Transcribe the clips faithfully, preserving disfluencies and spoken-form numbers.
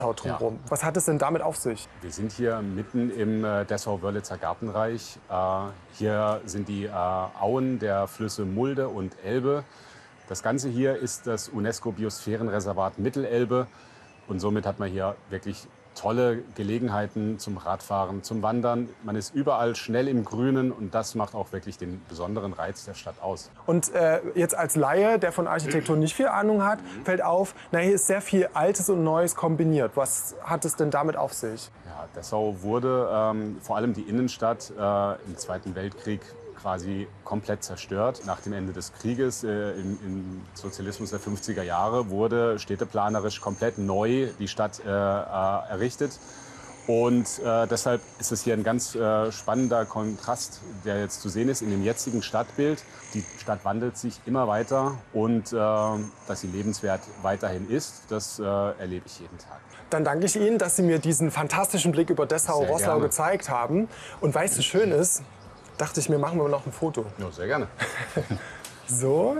drumherum. Ja. Was hat es denn damit auf sich? Wir sind hier mitten im äh, Dessau-Wörlitzer Gartenreich. Äh, hier sind die äh, Auen der Flüsse Mulde und Elbe. Das Ganze hier ist das UNESCO-Biosphärenreservat Mittelelbe. Und somit hat man hier wirklich tolle Gelegenheiten zum Radfahren, zum Wandern. Man ist überall schnell im Grünen und das macht auch wirklich den besonderen Reiz der Stadt aus. Und äh, jetzt als Laie, der von Architektur nicht viel Ahnung hat, fällt auf, na, hier ist sehr viel Altes und Neues kombiniert. Was hat es denn damit auf sich? Ja, Dessau wurde, ähm, vor allem die Innenstadt, äh, im Zweiten Weltkrieg quasi komplett zerstört. Nach dem Ende des Krieges, äh, im, im Sozialismus der fünfziger Jahre, wurde städteplanerisch komplett neu die Stadt äh, äh, errichtet. Und äh, deshalb ist es hier ein ganz äh, spannender Kontrast, der jetzt zu sehen ist in dem jetzigen Stadtbild. Die Stadt wandelt sich immer weiter und äh, dass sie lebenswert weiterhin ist, das äh, erlebe ich jeden Tag. Dann danke ich Ihnen, dass Sie mir diesen fantastischen Blick über Dessau-Roßlau gezeigt haben. Und weißt du, schön ist, dachte ich mir, machen wir noch ein Foto. Ja, sehr gerne. So.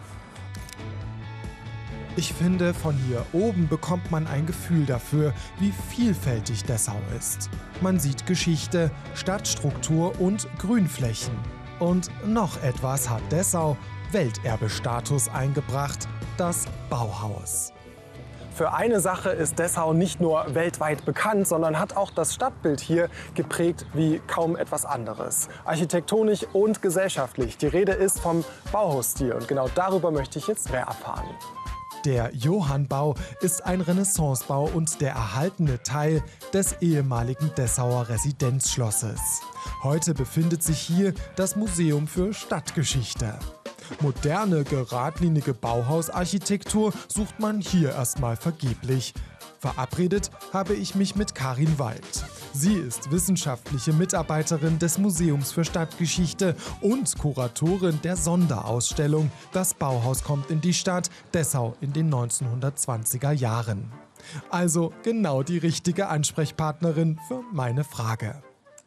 Ich finde, von hier oben bekommt man ein Gefühl dafür, wie vielfältig Dessau ist. Man sieht Geschichte, Stadtstruktur und Grünflächen. Und noch etwas hat Dessau Welterbestatus eingebracht: das Bauhaus. Für eine Sache ist Dessau nicht nur weltweit bekannt, sondern hat auch das Stadtbild hier geprägt wie kaum etwas anderes. Architektonisch und gesellschaftlich. Die Rede ist vom Bauhausstil und genau darüber möchte ich jetzt mehr erfahren. Der Johannbau ist ein Renaissancebau und der erhaltene Teil des ehemaligen Dessauer Residenzschlosses. Heute befindet sich hier das Museum für Stadtgeschichte. Moderne, geradlinige Bauhausarchitektur sucht man hier erstmal vergeblich. Verabredet habe ich mich mit Karin Wald. Sie ist wissenschaftliche Mitarbeiterin des Museums für Stadtgeschichte und Kuratorin der Sonderausstellung „Das Bauhaus kommt in die Stadt, Dessau in den neunzehnhundertzwanziger Jahren". Also genau die richtige Ansprechpartnerin für meine Frage.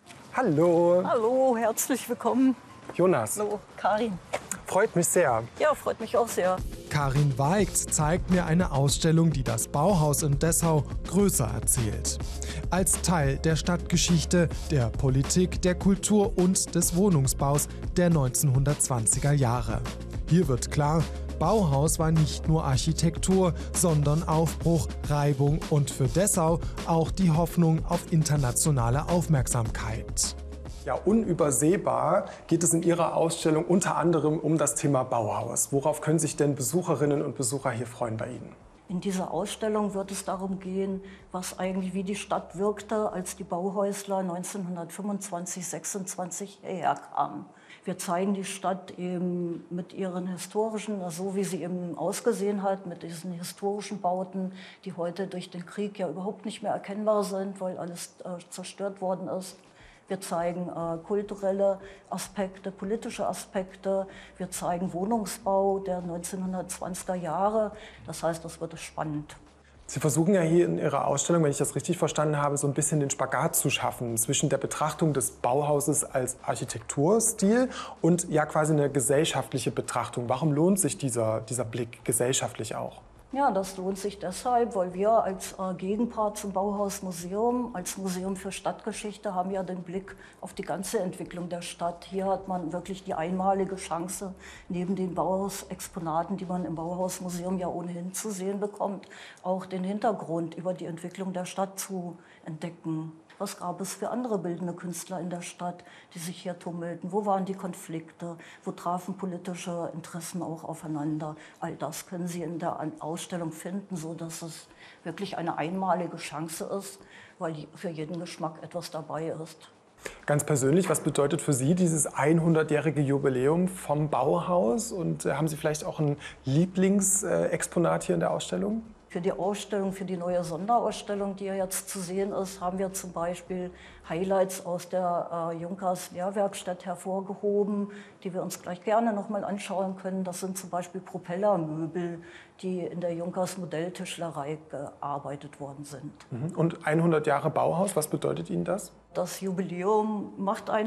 Hallo. Hallo, herzlich willkommen. Jonas. Hallo, Karin. Freut mich sehr. Ja, freut mich auch sehr. Karin Weigt zeigt mir eine Ausstellung, die das Bauhaus in Dessau größer erzählt. Als Teil der Stadtgeschichte, der Politik, der Kultur und des Wohnungsbaus der neunzehnhundertzwanziger Jahre. Hier wird klar, Bauhaus war nicht nur Architektur, sondern Aufbruch, Reibung und für Dessau auch die Hoffnung auf internationale Aufmerksamkeit. Ja, unübersehbar geht es in Ihrer Ausstellung unter anderem um das Thema Bauhaus. Worauf können sich denn Besucherinnen und Besucher hier freuen bei Ihnen? In dieser Ausstellung wird es darum gehen, was eigentlich wie die Stadt wirkte, als die Bauhäusler neunzehnhundertfünfundzwanzig, sechsundzwanzig hierher kamen. Wir zeigen die Stadt eben mit ihren historischen, so wie sie eben ausgesehen hat, mit diesen historischen Bauten, die heute durch den Krieg ja überhaupt nicht mehr erkennbar sind, weil alles äh, zerstört worden ist. Wir zeigen äh, kulturelle Aspekte, politische Aspekte. Wir zeigen Wohnungsbau der neunzehnhundertzwanziger Jahre. Das heißt, das wird spannend. Sie versuchen ja hier in Ihrer Ausstellung, wenn ich das richtig verstanden habe, so ein bisschen den Spagat zu schaffen zwischen der Betrachtung des Bauhauses als Architekturstil und ja quasi eine gesellschaftliche Betrachtung. Warum lohnt sich dieser, dieser Blick gesellschaftlich auch? Ja, das lohnt sich deshalb, weil wir als äh, Gegenpart zum Bauhausmuseum, als Museum für Stadtgeschichte, haben ja den Blick auf die ganze Entwicklung der Stadt. Hier hat man wirklich die einmalige Chance, neben den Bauhausexponaten, die man im Bauhausmuseum ja ohnehin zu sehen bekommt, auch den Hintergrund über die Entwicklung der Stadt zu entdecken. Was gab es für andere bildende Künstler in der Stadt, die sich hier tummelten? Wo waren die Konflikte? Wo trafen politische Interessen auch aufeinander? All das können Sie in der Ausstellung finden, sodass es wirklich eine einmalige Chance ist, weil für jeden Geschmack etwas dabei ist. Ganz persönlich, was bedeutet für Sie dieses hundertjährige Jubiläum vom Bauhaus? Und äh, haben Sie vielleicht auch ein Lieblingsexponat hier in der Ausstellung? Für die Ausstellung, für die neue Sonderausstellung, die ja jetzt zu sehen ist, haben wir zum Beispiel Highlights aus der äh, Junkers Lehrwerkstatt hervorgehoben, die wir uns gleich gerne noch mal anschauen können. Das sind zum Beispiel Propellermöbel, die in der Junkers Modelltischlerei gearbeitet worden sind. Und hundert Jahre Bauhaus, was bedeutet Ihnen das? Das Jubiläum macht einen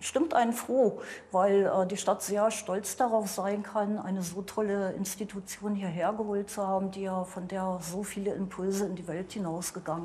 stimmt einen froh, weil äh, die Stadt sehr stolz darauf sein kann, eine so tolle Institution hierher geholt zu haben, die ja, von der so viele Impulse in die Welt hinausgegangen sind.